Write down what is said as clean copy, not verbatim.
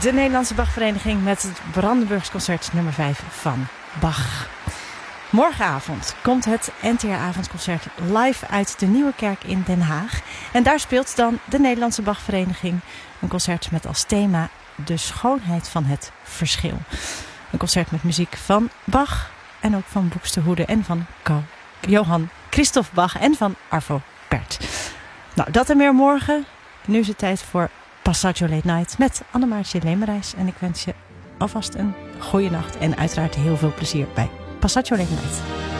de Nederlandse Bachvereniging met het Brandenburgs concert nummer 5 van Bach. Morgenavond komt het NTR-avondconcert live uit de Nieuwe Kerk in Den Haag. En daar speelt dan de Nederlandse Bachvereniging een concert met als thema de schoonheid van het verschil. Een concert met muziek van Bach en ook van Buxtehude en van Johann Christoph Bach en van Arvo Pärt. Nou, dat en meer morgen. Nu is het tijd voor Passaggio Late Night met Annemaartje Leemreis. En ik wens je alvast een goede nacht en uiteraard heel veel plezier bij Passaggio Late Night.